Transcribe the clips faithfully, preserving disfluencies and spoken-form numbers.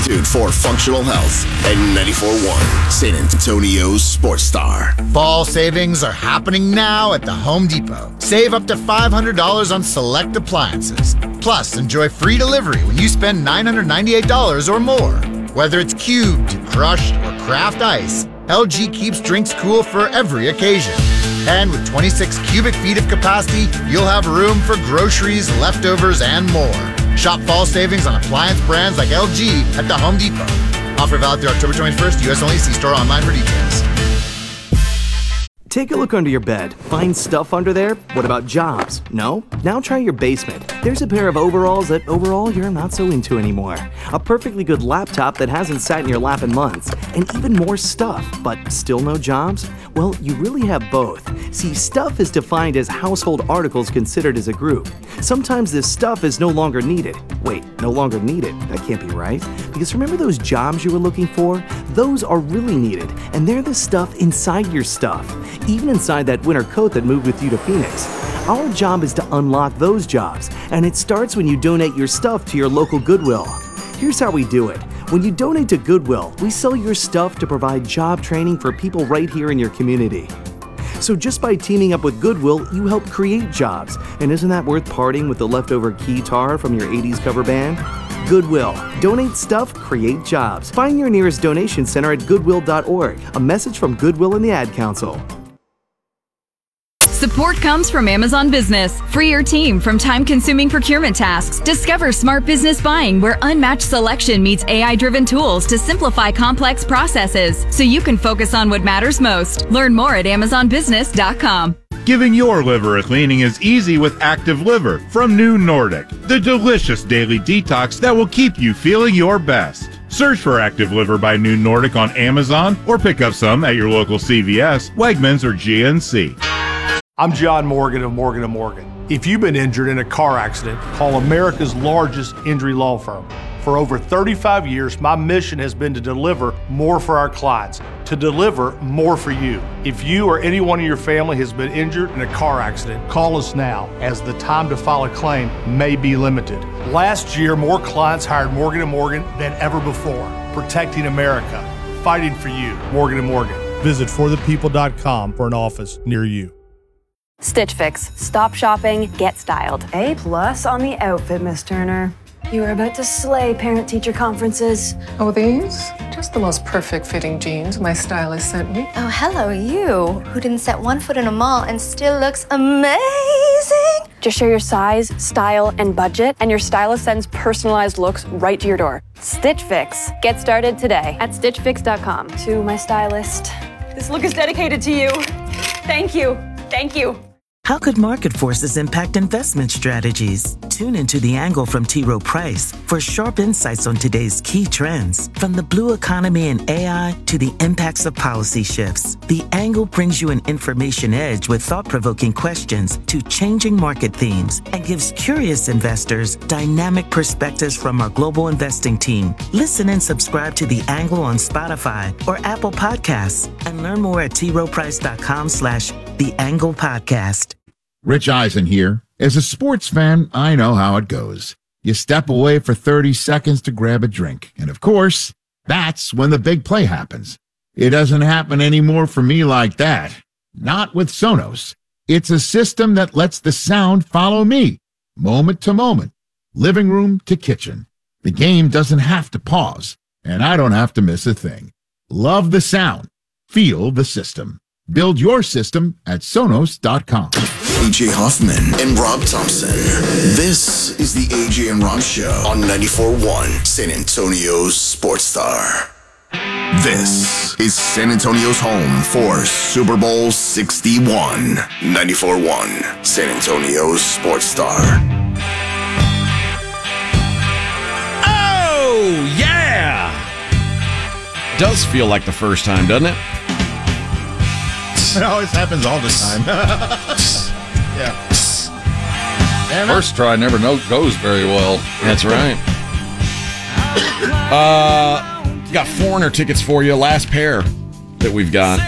substitute for functional health at ninety-four point one San Antonio's Sports Star. Fall savings are happening now at the Home Depot. Save up to five hundred dollars on select appliances. Plus, enjoy free delivery when you spend nine hundred ninety-eight dollars or more. Whether it's cubed, crushed, or craft ice, L G keeps drinks cool for every occasion. And with twenty-six cubic feet of capacity, you'll have room for groceries, leftovers, and more. Shop fall savings on appliance brands like L G at the Home Depot. Offer valid through October twenty-first, U S only. See store online for details. Take a look under your bed. Find stuff under there? What about jobs? No? Now try your basement. There's a pair of overalls that overall you're not so into anymore. A perfectly good laptop that hasn't sat in your lap in months. And even more stuff, but still no jobs? Well, you really have both. See, stuff is defined as household articles considered as a group. Sometimes this stuff is no longer needed. Wait, no longer needed? That can't be right. Because remember those jobs you were looking for? Those are really needed, and they're the stuff inside your stuff. Even inside that winter coat that moved with you to Phoenix. Our job is to unlock those jobs, and it starts when you donate your stuff to your local Goodwill. Here's how we do it. When you donate to Goodwill, we sell your stuff to provide job training for people right here in your community. So just by teaming up with Goodwill, you help create jobs. And isn't that worth parting with the leftover keytar from your eighties cover band? Goodwill. Donate stuff, create jobs. Find your nearest donation center at goodwill dot org. A message from Goodwill and the Ad Council. Support comes from Amazon Business. Free your team from time-consuming procurement tasks. Discover smart business buying where unmatched selection meets A I-driven tools to simplify complex processes so you can focus on what matters most. Learn more at amazon business dot com. Giving your liver a cleaning is easy with Active Liver from New Nordic, the delicious daily detox that will keep you feeling your best. Search for Active Liver by New Nordic on Amazon or pick up some at your local C V S, Wegmans, or G N C. I'm John Morgan of Morgan and Morgan. If you've been injured in a car accident, call America's largest injury law firm. For over thirty-five years, my mission has been to deliver more for our clients, to deliver more for you. If you or anyone in your family has been injured in a car accident, call us now, as the time to file a claim may be limited. Last year, more clients hired Morgan and Morgan than ever before, protecting America, fighting for you. Morgan and Morgan. Visit for the people dot com for an office near you. Stitch Fix. Stop shopping, get styled. A plus on the outfit, Miss Turner. You are about to slay parent-teacher conferences. Oh, these? Just the most perfect fitting jeans my stylist sent me. Oh, hello, you, who didn't set one foot in a mall and still looks amazing. Just share your size, style, and budget, and your stylist sends personalized looks right to your door. Stitch Fix. Get started today at stitch fix dot com. To my stylist, this look is dedicated to you. Thank you. Thank you. How could market forces impact investment strategies? Tune into The Angle from T. Rowe Price for sharp insights on today's key trends. From the blue economy and A I to the impacts of policy shifts, The Angle brings you an information edge with thought-provoking questions to changing market themes and gives curious investors dynamic perspectives from our global investing team. Listen and subscribe to The Angle on Spotify or Apple Podcasts and learn more at t rowe price dot com slash The Angle Podcast. Rich Eisen here. As a sports fan, I know how it goes. You step away for thirty seconds to grab a drink. And of course, that's when the big play happens. It doesn't happen anymore for me like that. Not with Sonos. It's a system that lets the sound follow me, moment to moment, living room to kitchen. The game doesn't have to pause, and I don't have to miss a thing. Love the sound. Feel the system. Build your system at sonos dot com. A J Hoffman and Rob Thompson. This is the A J and Rob Show on ninety-four point one San Antonio's Sports Star. This is San Antonio's home for Super Bowl sixty-one. ninety-four point one San Antonio's Sports Star. Oh, yeah! Does feel like the first time, doesn't it? It always happens all the time. Yeah. First try never know, goes very well. That's right. Uh, got Foreigner tickets for you. Last pair that we've got.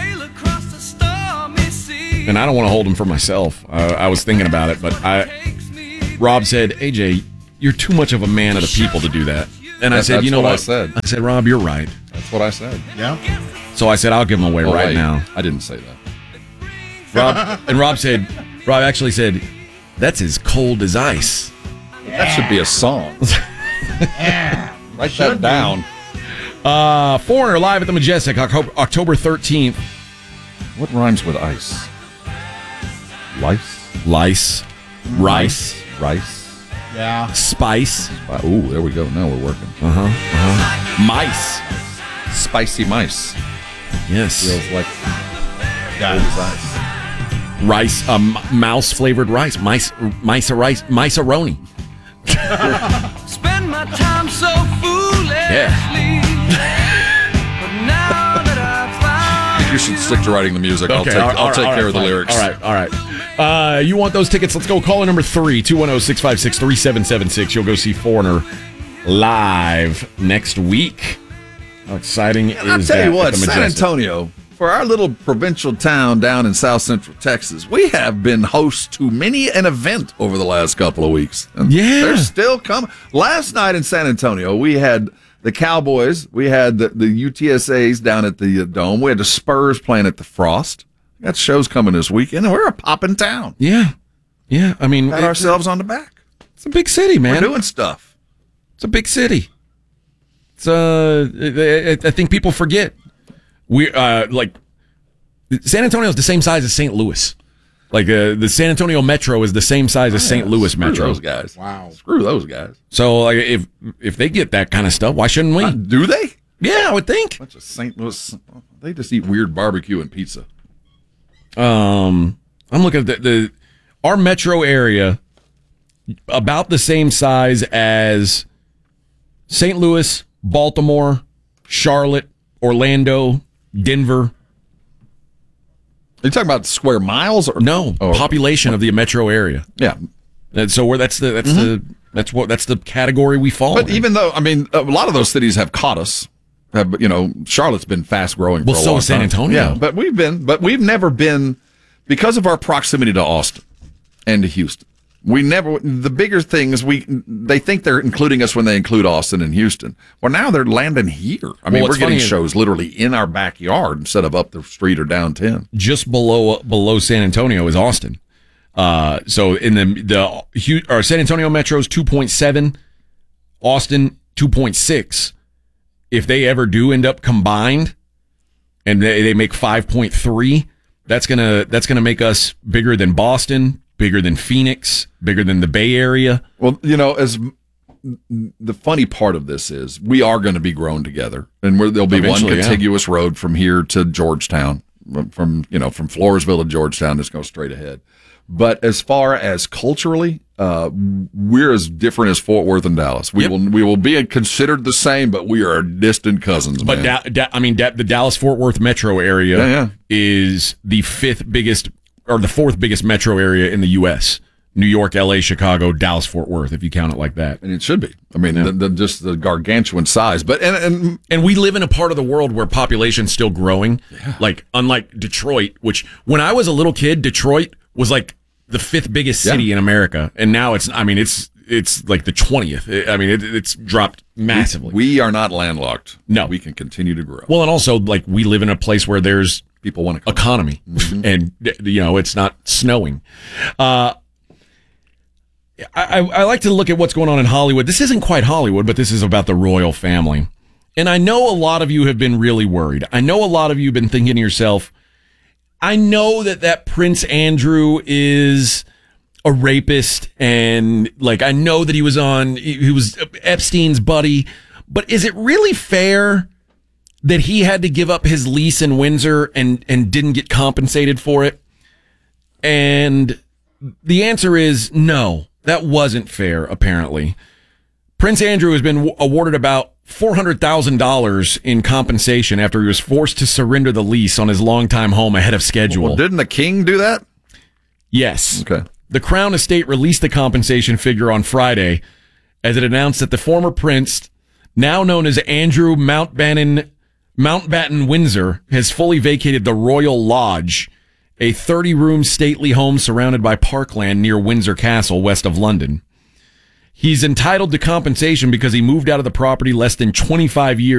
And I don't want to hold them for myself. Uh, I was thinking about it, but I. Rob said, A J, you're too much of a man of the people to do that. And I That- said, that's you know what what? I said. I said, Rob, you're right. That's what I said. Yeah. So I said, I'll give them away Oh, right wait. now. I didn't say that. Rob and Rob said, Rob actually said, that's as cold as ice. That should be a song. Write that down. Uh, Foreigner live at the Majestic, October, October thirteenth. What rhymes with ice? Lice? Lice. Rice. Rice. Yeah. Spice. Uh, Ooh, there we go. Now we're working. Uh-huh. uh-huh. Mice. Spicy mice. Yes. Feels like Guys. ice. Rice, um, mouse flavored rice, mice, mice, rice, mice-a-roni. Spend my time so foolishly. But now that I've found You should stick to writing the music. I'll Okay, take, all I'll right, take all care right, of the fine. lyrics. All right, all right. Uh, you want those tickets? Let's go. Caller number three, two one zero, six five six, three seven seven six. You'll go see Foreigner live next week. How exciting I'll is tell that you at what, the San Majestic? Antonio, for our little provincial town down in South Central Texas, we have been host to many an event over the last couple of weeks. And Yeah. they're still coming. Last night in San Antonio, we had the Cowboys, we had the, the U T S As down at the uh, Dome, we had the Spurs playing at the Frost. We got shows coming this weekend, and we're a poppin' town. Yeah, yeah. I mean, Got it- ourselves on the back. It's a big city, man. We're doing stuff. It's a big city. It's uh, I, I think people forget we uh like San Antonio is the same size as Saint Louis. Like uh, the San Antonio Metro is the same size as Saint Louis Screw Metro. those guys. Wow. Screw those guys. So like if if they get that kind of stuff, why shouldn't we? Uh, do they? Yeah, I would think. Bunch of Saint Louis. They just eat weird barbecue and pizza. Um, I'm looking at the, the our metro area about the same size as Saint Louis, Baltimore, Charlotte, Orlando, Denver. Are you talking about square miles or No, Oh. population of the metro area. Yeah. And so where that's the that's the that's what that's the category we fall But in. even though, I mean, a lot of those cities have caught us. Have, you know, Charlotte's been fast growing. Well, for a so long is San time. Antonio. Yeah, but we've been, but we've never been because of our proximity to Austin and to Houston. We never. The bigger thing is we. They think they're including us when they include Austin and Houston. Well, now they're landing here. I mean, Well, we're what's getting funny is- shows literally in our backyard instead of up the street or down ten. Just below below San Antonio is Austin. Uh, so in the the Hu- or San Antonio Metro's two point seven, Austin two point six. If they ever do end up combined, and they, they make five point three, that's gonna that's gonna make us bigger than Boston, bigger than Phoenix, bigger than the Bay Area. Well, you know, as the funny part of this is, we are going to be grown together, and we're, there'll be Eventually, one yeah. contiguous road from here to Georgetown, from you know from Floresville to Georgetown, just go straight ahead. But as far as culturally, uh, we're as different as Fort Worth and Dallas. We Yep. will we will be considered the same, but we are distant cousins. But man. da- da- I mean, da- the Dallas Fort Worth metro area Yeah, yeah. is the fifth biggest or the fourth biggest metro area in the U S. New York, L A, Chicago, Dallas, Fort Worth, if you count it like that. and it should be. I mean, the, the, just the gargantuan size. But and, and And we live in a part of the world where population's still growing. Like, unlike Detroit, which when I was a little kid, Detroit was like the fifth biggest city Yeah. in America. And now it's, I mean, it's it's like the twentieth. I mean, it, it's dropped massively. we are not landlocked. No. we can continue to grow. Well, and also, like, we live in a place where there's People want to come. economy and, you know, it's not snowing. Uh, I, I like to look at what's going on in Hollywood. This isn't quite Hollywood, but this is about the royal family. And I know a lot of you have been really worried. I know a lot of you have been thinking to yourself, I know that that Prince Andrew is a rapist, and like, I know that he was on, he was Epstein's buddy, but is it really fair that he had to give up his lease in Windsor and, and didn't get compensated for it? And the answer is no, that wasn't fair, apparently. Prince Andrew has been w- awarded about four hundred thousand dollars in compensation after he was forced to surrender the lease on his longtime home ahead of schedule. Well, didn't the king do that? Yes. Okay. The Crown Estate released the compensation figure on Friday as it announced that the former prince, now known as Andrew Mountbatten, Mountbatten Windsor, has fully vacated the Royal Lodge, a thirty-room stately home surrounded by parkland near Windsor Castle, west of London. He's entitled to compensation because he moved out of the property less than twenty-five years